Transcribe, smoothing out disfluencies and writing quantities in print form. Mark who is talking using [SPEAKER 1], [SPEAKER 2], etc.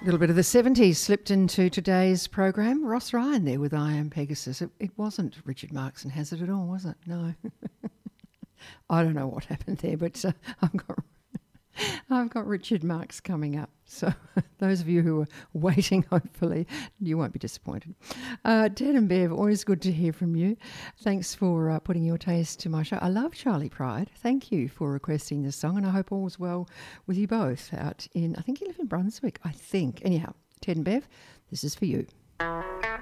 [SPEAKER 1] A little bit of the 70s slipped into today's program. Ross Ryan there with I Am Pegasus. It wasn't Richard Marx and Hazard at all, was it? No. I don't know what happened there, but I've got Richard Marx coming up. So those of you who are waiting, hopefully, you won't be disappointed. Ted and Bev, always good to hear from you. Thanks for putting your taste to my show. I love Charlie Pride. Thank you for requesting this song, and I hope all's well with you both out in, I think you live in Brunswick, I think. Anyhow, Ted and Bev, this is for you.